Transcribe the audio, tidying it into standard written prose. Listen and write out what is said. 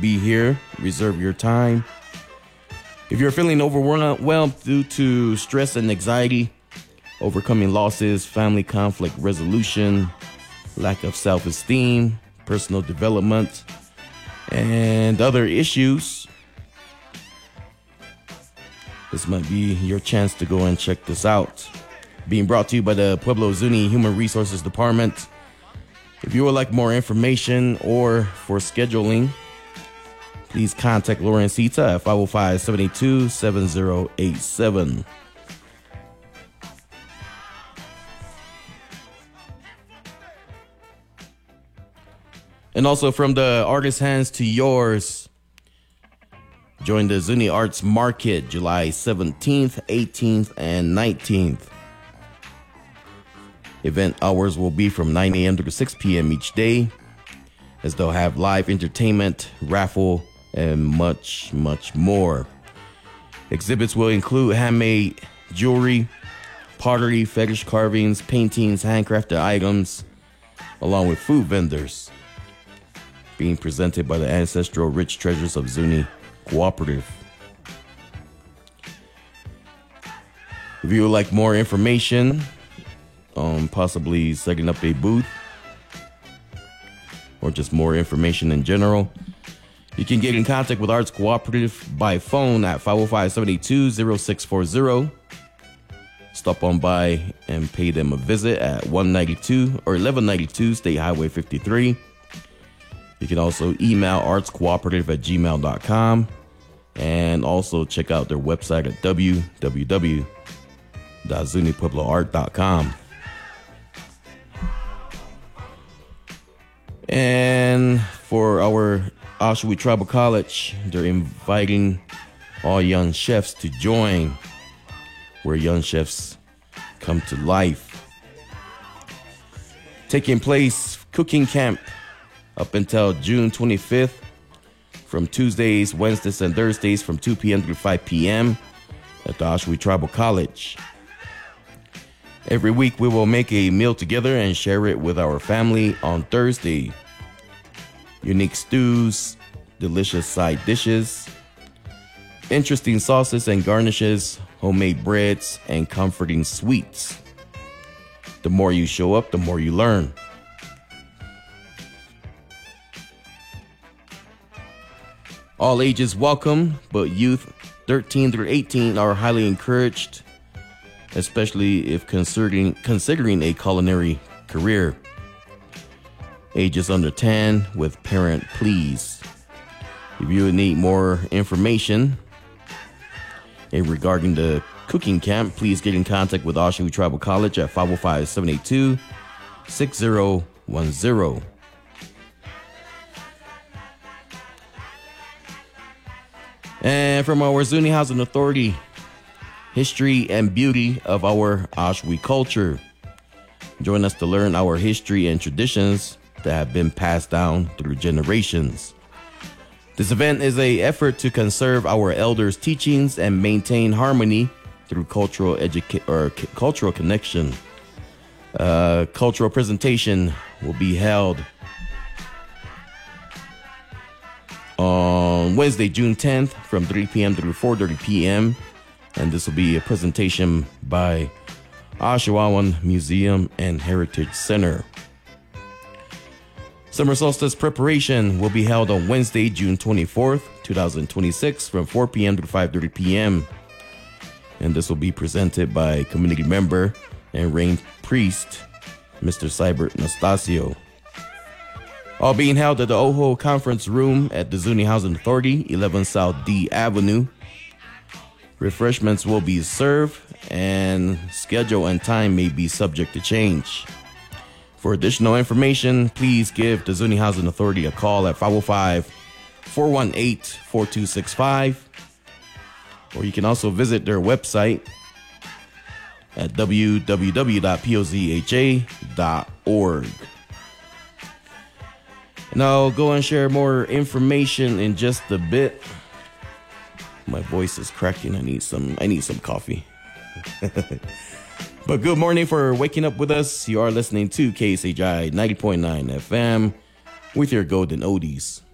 be here. Reserve your time. If you're feeling overwhelmed due to stress and anxiety, overcoming losses, family conflict resolution, lack of self-esteem, personal development, and other issues, this might be your chance to go and check this out. Being brought to you by the Pueblo Zuni Human Resources Department. If you would like more information or for scheduling, please contact Lorencita at 505-782-7087. And also from the artist's hands to yours, join the Zuni Arts Market July 17th, 18th, and 19th. Event hours will be from 9 a.m. to 6 p.m. each day, as they'll have live entertainment, raffle, and much, much more. Exhibits will include handmade jewelry, pottery, fetish carvings, paintings, handcrafted items, along with food vendors, being presented by the Ancestral Rich Treasures of Zuni Cooperative. If you would like more information on possibly setting up a booth or just more information in general, you can get in contact with Arts Cooperative by phone at 505-782-0640. Stop on by and pay them a visit at 1192 State Highway 53. You can also email artscooperative@gmail.com and also check out their website at www.zunipuebloart.com. And for our Oshawi Tribal College, they're inviting all young chefs to join, where young chefs come to life. Taking place, cooking camp up until June 25th, from Tuesdays, Wednesdays, and Thursdays from 2 p.m. to 5 p.m. at the Oshawi Tribal College. Every week we will make a meal together and share it with our family on Thursday. Unique stews, delicious side dishes, interesting sauces and garnishes, homemade breads, and comforting sweets. The more you show up, the more you learn. All ages welcome, but youth 13 through 18 are highly encouraged, especially if considering a culinary career. Ages under 10 with parent please. If you need more information regarding the cooking camp, please get in contact with Oshawi Tribal College at 505-782-6010. And from our Zuni Housing Authority, history and beauty of our Oshawi culture. Join us to learn our history and traditions that have been passed down through generations. This event is an effort to conserve our elders' teachings and maintain harmony through cultural connection. Cultural presentation will be held on Wednesday, June 10th from 3 p.m. through 4:30 p.m. And this will be a presentation by Oshawawan Museum and Heritage Center. Summer solstice preparation will be held on Wednesday, June 24th, 2026 from 4 p.m. to 5:30 p.m. And this will be presented by community member and rain priest, Mr. Cybert Nastasio. All being held at the Oho Conference Room at the Zuni Housing Authority, 11 South D Avenue. Refreshments will be served, and schedule and time may be subject to change. For additional information, please give the Zuni Housing Authority a call at 505-418-4265. Or you can also visit their website at www.pozha.org. And I'll go and share more information in just a bit. My voice is cracking. I need some coffee. But good morning for waking up with us. You are listening to KSHI 90.9 FM with your golden oldies.